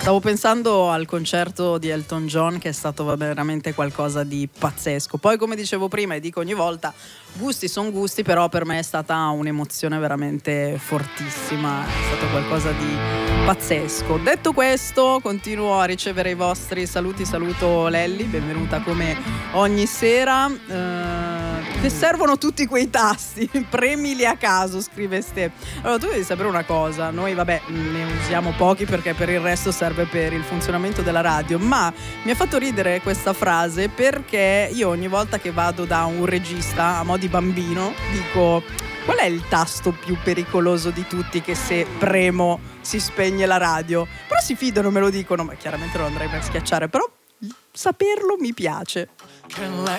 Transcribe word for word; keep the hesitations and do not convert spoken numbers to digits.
Stavo pensando al concerto di Elton John, che è stato veramente qualcosa di pazzesco. Poi, come dicevo prima e dico ogni volta, gusti sono gusti, però per me è stata un'emozione veramente fortissima, è stato qualcosa di pazzesco. Detto questo, continuo a ricevere i vostri saluti. Saluto Lelli, benvenuta come ogni sera. Eh, che servono tutti quei tasti, premili a caso, scrive Ste. Allora, tu devi sapere una cosa, noi vabbè ne usiamo pochi perché per il resto serve per il funzionamento della radio, ma mi ha fatto ridere questa frase perché io ogni volta che vado da un regista a mo' di bambino dico: qual è il tasto più pericoloso di tutti che se premo si spegne la radio? Però si fidano, me lo dicono, ma chiaramente lo andrei per schiacciare, però saperlo mi piace.